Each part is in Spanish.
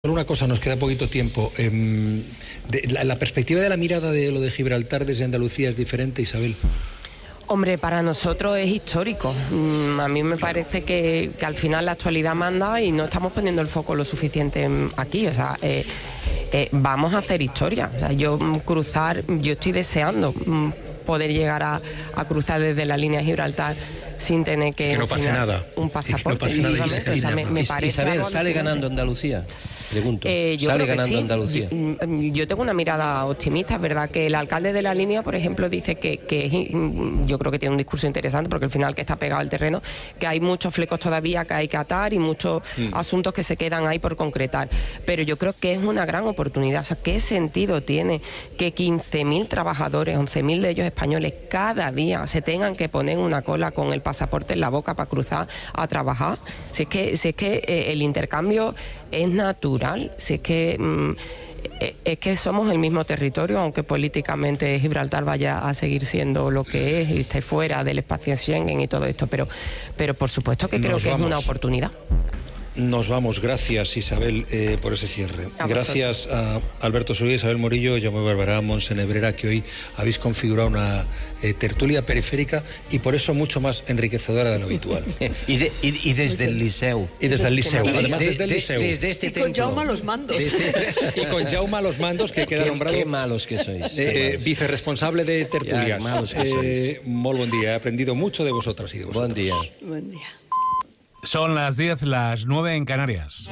Solo una cosa, nos queda poquito tiempo. La perspectiva de la mirada de lo de Gibraltar desde Andalucía es diferente, Isabel. Hombre, para nosotros es histórico. A mí me parece que al final la actualidad manda y no estamos poniendo el foco lo suficiente aquí. O sea, vamos a hacer historia. O sea, yo estoy deseando poder llegar a cruzar desde la línea de Gibraltar sin tener que no pase nada. Un pasaporte. Que no pase nada. O sea, me parece Isabel, ¿sale ganando Andalucía? Pregunto. ¿Sale ganando sí. Andalucía? Yo tengo una mirada optimista, es verdad que el alcalde de la línea, por ejemplo, dice que yo creo que tiene un discurso interesante, porque al final que está pegado al terreno, que hay muchos flecos todavía que hay que atar y muchos asuntos que se quedan ahí por concretar. Pero yo creo que es una gran oportunidad. O sea, ¿qué sentido tiene que 15.000 trabajadores, 11.000 de ellos españoles, cada día se tengan que poner una cola con el pasaporte en la boca para cruzar a trabajar? Si es que el intercambio es natural, si es que somos el mismo territorio, aunque políticamente Gibraltar vaya a seguir siendo lo que es y esté fuera del espacio Schengen y todo esto, pero por supuesto que creo que es una oportunidad. Nos vamos, gracias Isabel por ese cierre. Gracias a Alberto Soria, Isabel Morillo, Jaume Barberá, Montse Nebrera, que hoy habéis configurado una tertulia periférica y por eso mucho más enriquecedora de lo habitual. y desde el Liceu. Y desde el Liceu, además desde el Liceu. Desde este y con Jaume a los mandos. Y con Jaume a los mandos, que queda nombrado... Qué malos que sois. Vicerresponsable de tertulias. Qué malos que sois. Muy buen día, he aprendido mucho de vosotras y de vosotros. Buen día. Buen día. Son las 10, las 9 en Canarias.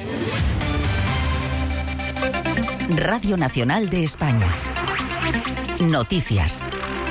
Radio Nacional de España. Noticias.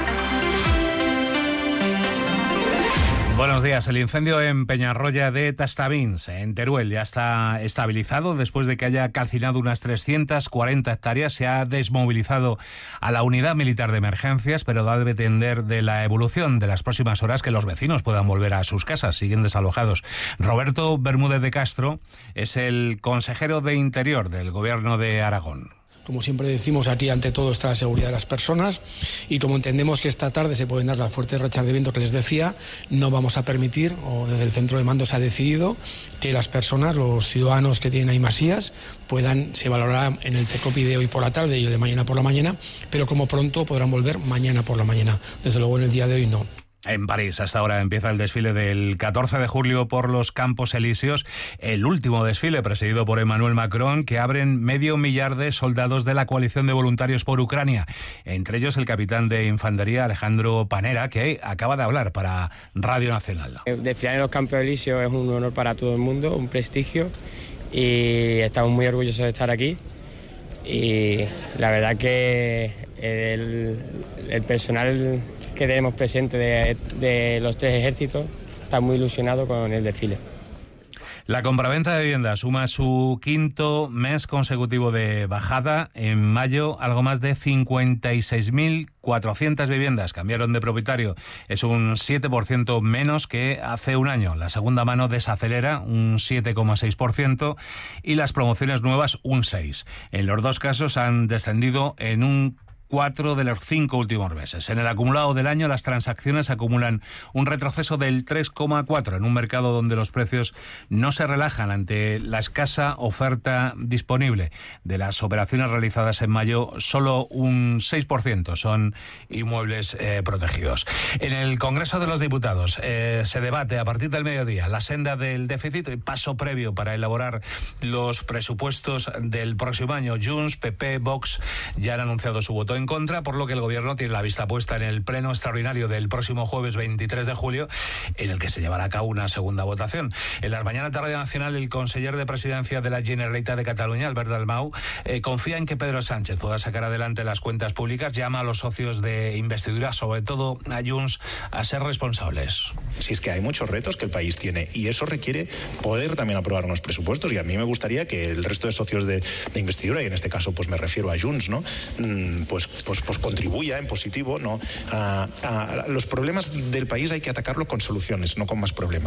Buenos días. El incendio en Peñarroya de Tastavins, en Teruel, ya está estabilizado después de que haya calcinado unas 340 hectáreas. Se ha desmovilizado a la unidad militar de emergencias, pero da de depender de la evolución de las próximas horas que los vecinos puedan volver a sus casas. Siguen desalojados. Roberto Bermúdez de Castro es el consejero de Interior del Gobierno de Aragón. Como siempre decimos, aquí ante todo está la seguridad de las personas y como entendemos que esta tarde se pueden dar las fuertes rachas de viento que les decía, no vamos a permitir, o desde el centro de mando se ha decidido, que las personas, los ciudadanos que tienen ahí masías, se valorará en el CECOPI de hoy por la tarde y el de mañana por la mañana, pero como pronto podrán volver mañana por la mañana. Desde luego en el día de hoy no. En París, hasta ahora empieza el desfile del 14 de julio por los Campos Elíseos, el último desfile presidido por Emmanuel Macron, que abren 500.000 de soldados de la coalición de voluntarios por Ucrania, entre ellos el capitán de infantería Alejandro Panera, que acaba de hablar para Radio Nacional. Desfilar en los Campos Elíseos es un honor para todo el mundo, un prestigio, y estamos muy orgullosos de estar aquí. Y la verdad que el personal que tenemos presente de los tres ejércitos está muy ilusionado con el desfile. La compraventa de viviendas suma su quinto mes consecutivo de bajada. En mayo, algo más de 56.400 viviendas cambiaron de propietario. Es un 7% menos que hace un año. La segunda mano desacelera un 7,6% y las promociones nuevas un 6%. En los dos casos han descendido en un 4 de los 5 últimos meses. En el acumulado del año, las transacciones acumulan un retroceso del 3,4 en un mercado donde los precios no se relajan ante la escasa oferta disponible. De las operaciones realizadas en mayo, solo un 6% son inmuebles protegidos. En el Congreso de los Diputados se debate a partir del mediodía la senda del déficit, paso previo para elaborar los presupuestos del próximo año. Junts, PP, Vox ya han anunciado su voto en contra, por lo que el Gobierno tiene la vista puesta en el pleno extraordinario del próximo jueves 23 de julio, en el que se llevará a cabo una segunda votación. En la mañana de Radio Nacional, el conseller de Presidencia de la Generalitat de Cataluña, Albert Dalmau, confía en que Pedro Sánchez pueda sacar adelante las cuentas públicas. Llama a los socios de investidura, sobre todo a Junts, a ser responsables. Si es que hay muchos retos que el país tiene y eso requiere poder también aprobar unos presupuestos, y a mí me gustaría que el resto de socios de investidura, y en este caso pues me refiero a Junts, ¿no? Pues contribuya en positivo, ¿no? A los problemas del país hay que atacarlo con soluciones, no con más problemas.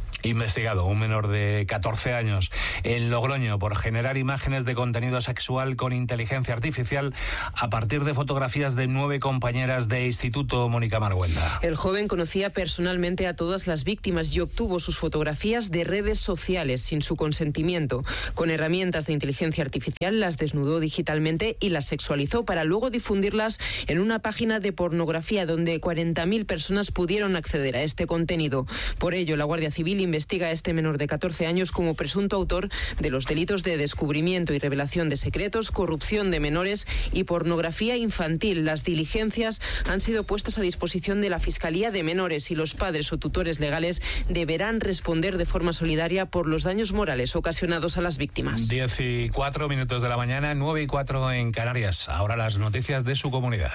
Investigado un menor de 14 años en Logroño por generar imágenes de contenido sexual con inteligencia artificial a partir de fotografías de 9 compañeras de instituto. Mónica Marguenda. El joven conocía personalmente a todas las víctimas y obtuvo sus fotografías de redes sociales sin su consentimiento. Con herramientas de inteligencia artificial las desnudó digitalmente y las sexualizó para luego difundirlas en una página de pornografía donde 40.000 personas pudieron acceder a este contenido. Por ello, la Guardia Civil investiga a este menor de 14 años como presunto autor de los delitos de descubrimiento y revelación de secretos, corrupción de menores y pornografía infantil. Las diligencias han sido puestas a disposición de la Fiscalía de Menores y los padres o tutores legales deberán responder de forma solidaria por los daños morales ocasionados a las víctimas. 10:04 de la mañana, 9:04 en Canarias. Ahora las noticias de su comunidad.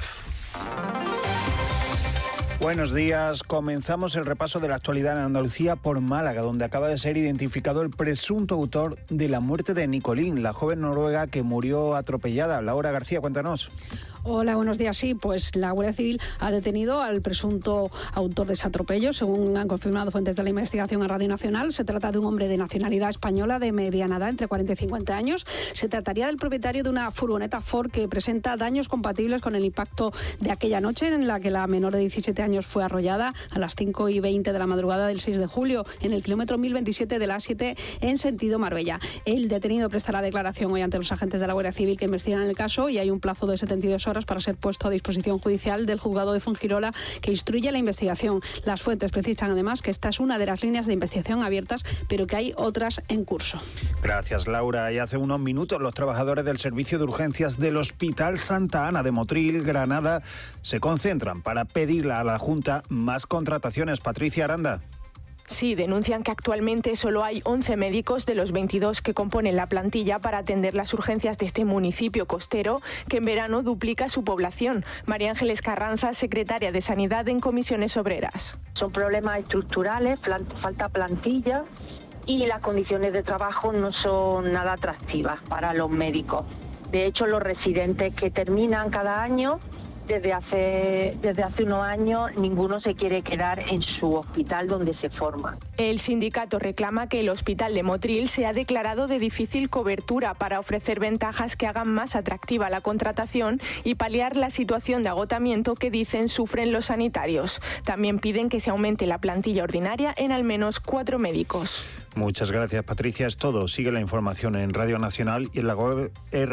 Buenos días. Comenzamos el repaso de la actualidad en Andalucía por Málaga, donde acaba de ser identificado el presunto autor de la muerte de Nicolín, la joven noruega que murió atropellada. Laura García, cuéntanos. Hola, buenos días. Sí, pues la Guardia Civil ha detenido al presunto autor de ese atropello, según han confirmado fuentes de la investigación a Radio Nacional. Se trata de un hombre de nacionalidad española de mediana edad, entre 40 y 50 años. Se trataría del propietario de una furgoneta Ford que presenta daños compatibles con el impacto de aquella noche en la que la menor de 17 años fue arrollada a las 5:20 de la madrugada del 6 de julio en el kilómetro 1027 de la A7 en sentido Marbella. El detenido prestará declaración hoy ante los agentes de la Guardia Civil que investigan el caso y hay un plazo de 72 horas para ser puesto a disposición judicial del juzgado de Fuengirola que instruye la investigación. Las fuentes precisan además que esta es una de las líneas de investigación abiertas, pero que hay otras en curso. Gracias, Laura. Y hace unos minutos los trabajadores del servicio de urgencias del Hospital Santa Ana de Motril, Granada, se concentran para pedirle a la Junta más contrataciones. Patricia Aranda. Sí, denuncian que actualmente solo hay 11 médicos de los 22 que componen la plantilla para atender las urgencias de este municipio costero, que en verano duplica su población. María Ángeles Carranza, secretaria de Sanidad en Comisiones Obreras. Son problemas estructurales, falta plantilla y las condiciones de trabajo no son nada atractivas para los médicos. De hecho, los residentes que terminan cada año, desde hace unos años, ninguno se quiere quedar en su hospital donde se forma. El sindicato reclama que el hospital de Motril sea declarado de difícil cobertura para ofrecer ventajas que hagan más atractiva la contratación y paliar la situación de agotamiento que dicen sufren los sanitarios. También piden que se aumente la plantilla ordinaria en al menos 4 médicos. Muchas gracias, Patricia. Es todo. Sigue la información en Radio Nacional y en la web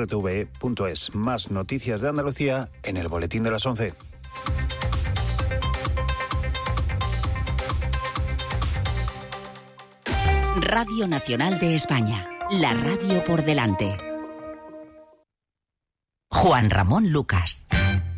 rtv.es. Más noticias de Andalucía en el boletín de las 11. Radio Nacional de España. La radio por delante. Juan Ramón Lucas.